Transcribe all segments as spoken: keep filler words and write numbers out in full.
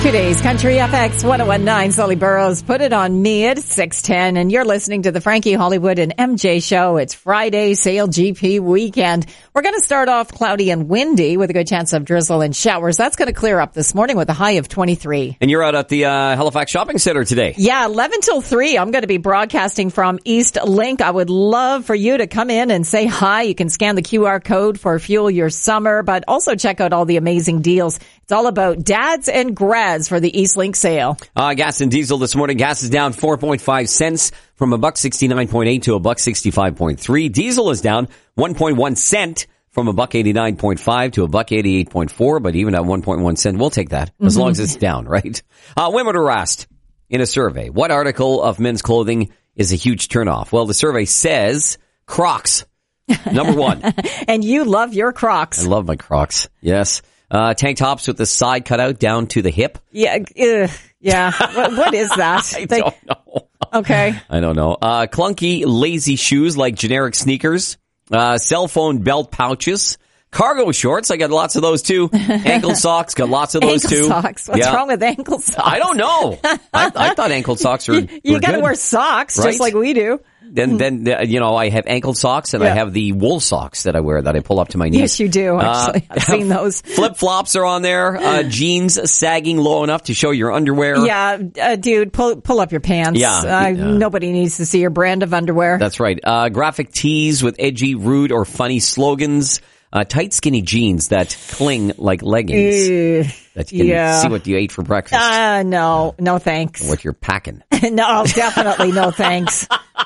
Today's Country F X one oh one point nine, Sully Burrows, Put It On Me at six ten, and you're listening to the Frankie Hollywood and M J Show. It's Friday, Sale G P weekend. We're going to start off cloudy and windy with a good chance of drizzle and showers. That's going to clear up this morning with a high of twenty-three. And you're out at the uh, Halifax Shopping Centre today. Yeah, eleven till three. I'm going to be broadcasting from East Link. I would love for you to come in and say hi. You can scan the Q R code for Fuel Your Summer, but also check out all the amazing deals. It's all about dads and grads for the East Link sale. Uh, gas and diesel this morning. Gas is down four point five cents from a buck sixty-nine point eight to a buck sixty-five point three. Diesel is down one point one cent from a buck eighty-nine point five to a buck eighty-eight point four. But even at one point one cent, we'll take that as mm-hmm. long as it's down, right? Uh, women are asked in a survey, what article of men's clothing is a huge turnoff? Well, the survey says Crocs. Number one. And you love your Crocs. I love my Crocs. Yes. Uh, tank tops with the side cut out down to the hip. Yeah. Uh, yeah. what, what is that? I they, don't know. Okay. I don't know. Uh, clunky, lazy shoes like generic sneakers. Uh, cell phone belt pouches. Cargo shorts. I got lots of those too. Ankle socks. Got lots of those ankle too. Socks. What's yeah. wrong with ankle socks? I don't know. I, I thought ankle socks were, You, you were got to good, wear socks right? just like we do. Then, then, uh, you know, I have ankle socks and yeah. I have the wool socks that I wear that I pull up to my knees. Yes, you do. Actually, uh, I've seen those. Flip flops are on there. Uh, jeans sagging low enough to show your underwear. Yeah, uh, dude, pull pull up your pants. Yeah, uh, yeah. Nobody needs to see your brand of underwear. That's right. Uh, graphic tees with edgy, rude, or funny slogans. Uh, tight, skinny jeans that cling like leggings. Uh, that you can yeah. see what you ate for breakfast. Uh, no, no thanks. What you're packing. No, definitely no thanks.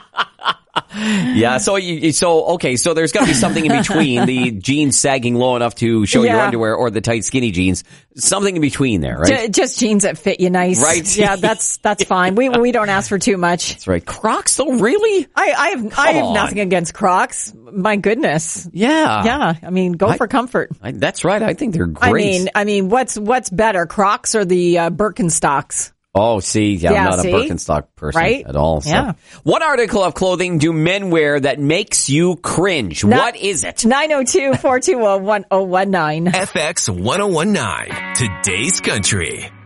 Yeah, so you, so okay, so there's got to be something in between the jeans sagging low enough to show yeah. your underwear or the tight skinny jeans. Something in between there, right? J- just jeans that fit you nice, right? Yeah, that's that's fine. We we don't ask for too much. That's right. Crocs, though, really? I I have Come I have on. nothing against Crocs. My goodness. Yeah, yeah. I mean, go I, for comfort. I, that's right. I think they're great. I mean, I mean, what's what's better, Crocs or the uh, Birkenstocks? Oh, see, yeah, yeah I'm not see? a Birkenstock person right? at all. So. Yeah. What article of clothing do men wear that makes you cringe? Not, what is it? nine oh two, four two oh, one oh one nine. F X one oh one point nine, Today's Country.